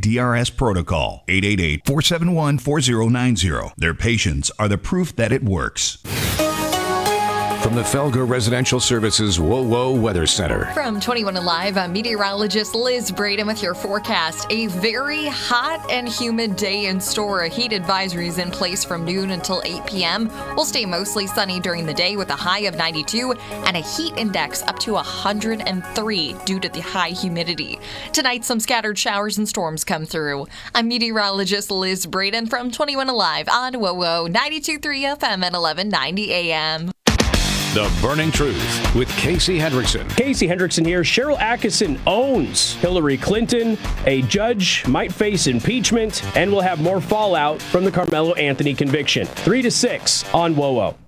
DRS protocol. 888-471-4090. Their patients are the proof that it works. From the Felger Residential Services WOWO Weather Center. From 21 Alive, I'm meteorologist Liz Braden with your forecast. A very hot and humid day in store. A heat advisory is in place from noon until 8 p.m. We'll stay mostly sunny during the day with a high of 92 and a heat index up to 103 due to the high humidity. Tonight, some scattered showers and storms come through. I'm meteorologist Liz Braden from 21 Alive on WOWO 92.3 FM at 1190 a.m. The Burning Truth with Casey Hendrickson. Casey Hendrickson here. Cheryl Atkinson owns Hillary Clinton. A judge might face impeachment, and we'll have more fallout from the Carmelo Anthony conviction. 3 to 6 on WOWO.